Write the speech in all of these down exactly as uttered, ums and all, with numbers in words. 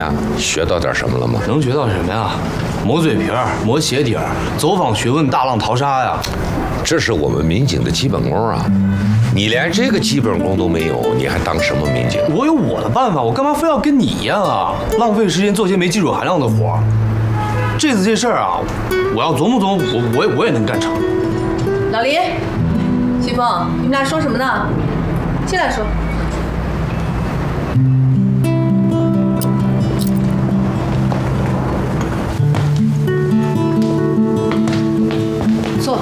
啊，学到点什么了吗？ 能学到什么呀？磨嘴皮儿，磨鞋底儿，走访学问，大浪淘沙呀！ 这是我们民警的基本功啊！你连这个基本功都没有，你还当什么民警？ 我有我的办法，我干嘛非要跟你一样啊？浪费时间做些没技术含量的活儿。这次这事儿啊，我要琢磨琢磨，我我也我也能干成。 老林，西风，你们俩说什么呢？进来说。坐。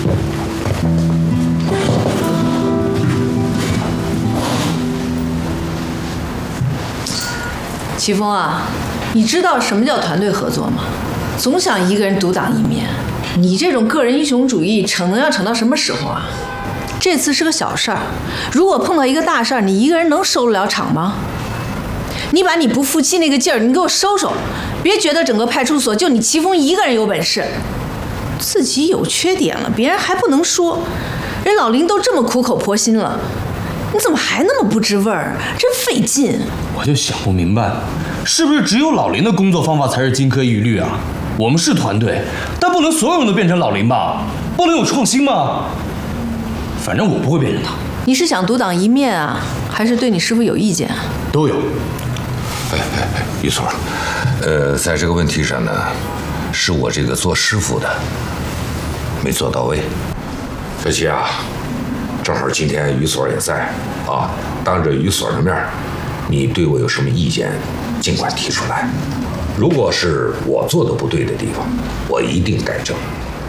齐峰啊，你知道什么叫团队合作吗？总想一个人独当一面，你这种个人英雄主义逞能要逞到什么时候啊？这次是个小事儿，如果碰到一个大事儿，你一个人能收得了场吗？你把你不服气那个劲儿，你给我收收，别觉得整个派出所就你齐峰一个人有本事。自己有缺点了，别人还不能说，人老林都这么苦口婆心了，你怎么还那么不知味儿？真费劲。 我就想不明白，是不是只有老林的工作方法才是金科玉律啊？我们是团队，但不能所有人都变成老林吧？不能有创新吗？反正我不会变成他。 你是想独当一面啊，还是对你师傅有意见？ 都有。 哎哎哎，于所，呃，在这个问题上呢，是我这个做师傅的没做到位。小齐啊，正好今天于所也在啊，当着于所的面，你对我有什么意见，尽管提出来。如果是我做的不对的地方，我一定改正。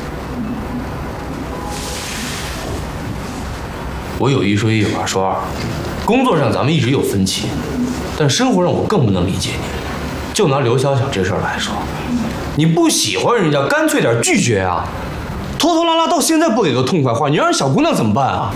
我有一说一，有二说二。工作上咱们一直有分歧，但生活上我更不能理解你。就拿刘小小这事儿来说，你不喜欢人家，干脆点拒绝啊！拖拖拉拉到现在不给个痛快话，你让人小姑娘怎么办啊？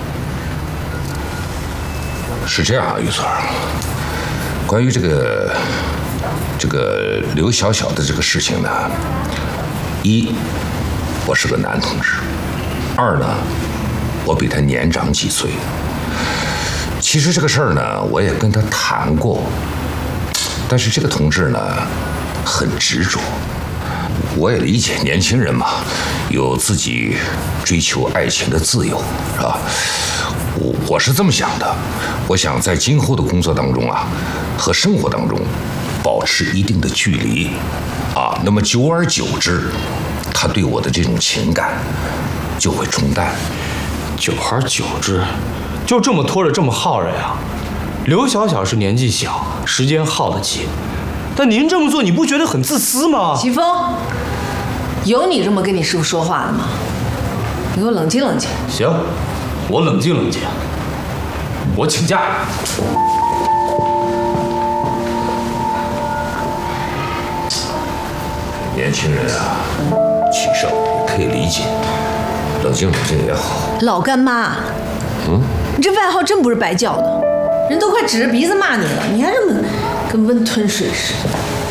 是这样啊，于所，关于这个这个刘小小的这个事情呢，一，我是个男同志；二呢，我比他年长几岁。其实这个事儿呢，我也跟他谈过，但是这个同志呢，很执着。我也理解年轻人嘛，有自己追求爱情的自由，是吧？我我是这么想的，我想在今后的工作当中啊，和生活当中保持一定的距离，啊，那么久而久之，他对我的这种情感就会冲淡。 久而久之，就这么拖着这么耗着呀？刘小小是年纪小，时间耗得起，但您这么做，你不觉得很自私吗？ 齐峰，有你这么跟你师傅说话的吗？你给我冷静冷静。 行，我冷静冷静，我请假。 年轻人啊，气盛也可以理解，冷静冷静也好。 老干妈， 嗯， 你这外号真不是白叫的，人都快指着鼻子骂你了，你还这么跟温吞水似的。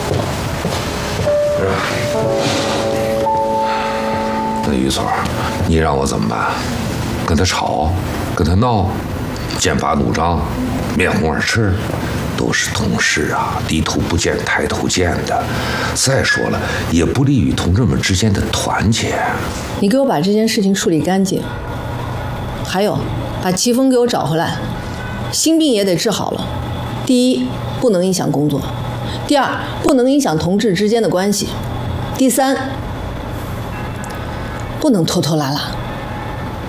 那于所，你让我怎么办？跟他吵，跟他闹，剑拔弩张，面红耳赤，都是同事啊，低头不见抬头见的。再说了，也不利于同志们之间的团结。 你给我把这件事情处理干净，还有，把齐峰给我找回来，心病也得治好了。第一，不能影响工作；第二，不能影响同志之间的关系；第三，不能拖拖拉拉。